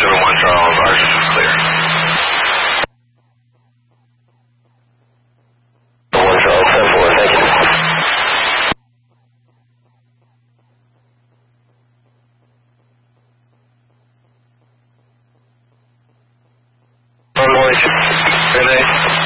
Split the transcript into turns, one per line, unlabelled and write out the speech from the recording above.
271 Charles, our system is clear. 1 Charles, 10-4, thank you. Good night.